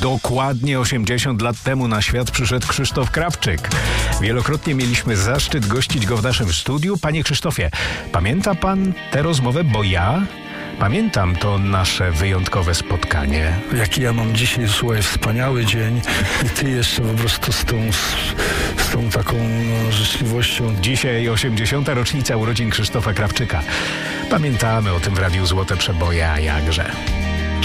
Dokładnie 80 lat temu na świat przyszedł Krzysztof Krawczyk. Wielokrotnie mieliśmy zaszczyt gościć go w naszym studiu. Panie Krzysztofie, pamięta pan tę rozmowę? Bo ja pamiętam to nasze wyjątkowe spotkanie. Jaki ja mam dzisiaj, słuchaj, wspaniały dzień i ty jeszcze po prostu z tą taką życzliwością. Dzisiaj 80. rocznica urodzin Krzysztofa Krawczyka. Pamiętamy o tym w Radiu Złote Przeboje, a jakże.